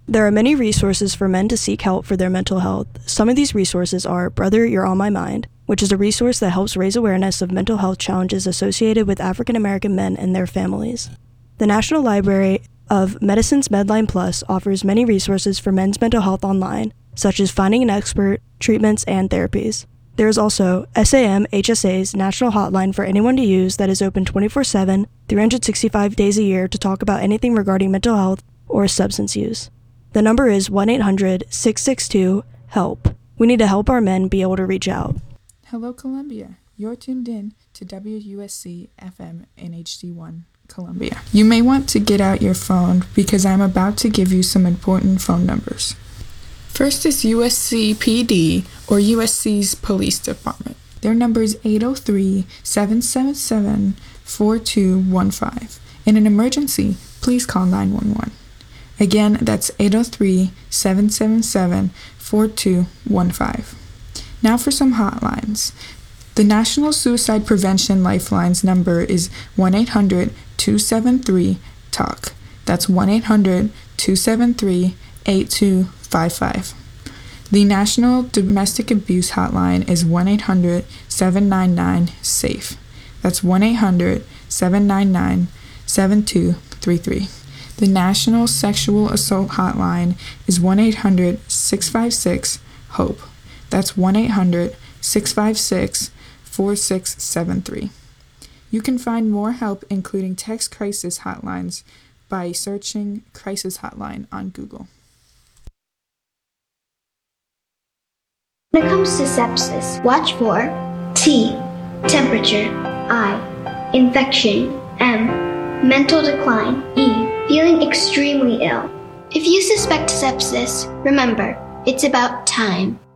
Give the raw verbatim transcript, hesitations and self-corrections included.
There are many resources for men to seek help for their mental health. Some of these resources are Brother, You're on My Mind, which is a resource that helps raise awareness of mental health challenges associated with African American men and their families. The National Library of Medicine's Medline Plus offers many resources for men's mental health online, such as finding an expert, treatments, and therapies. There is also S A M H S A's national hotline for anyone to use that is open twenty-four seven, three hundred sixty-five days a year to talk about anything regarding mental health or substance use. The number is one eight hundred, six six two, HELP. We need to help our men be able to reach out. Hello, Columbia. You're tuned in to W U S C F M in H D one, Columbia. You may want to get out your phone because I'm about to give you some important phone numbers. First is U S C P D, or U S C's Police Department. Their number is eight oh three, seven seven seven, four two one five. In an emergency, please call nine one one. Again, that's eight oh three, seven seven seven, four two one five. Now for some hotlines. The National Suicide Prevention Lifeline's number is one eight hundred, two seven three, TALK. That's one eight hundred, two seven three, eight two five five. The National Domestic Abuse Hotline is one eight hundred, seven nine nine, SAFE. That's one eight hundred, seven nine nine, seven two three three. The National Sexual Assault Hotline is one eight hundred, six five six, HOPE. That's one eight hundred, six five six, four six seven three. You can find more help, including text crisis hotlines, by searching Crisis Hotline on Google. When it comes to sepsis, watch for T. Temperature. I. Infection. M. Mental decline. E. Feeling extremely ill. If you suspect sepsis, remember, it's about time.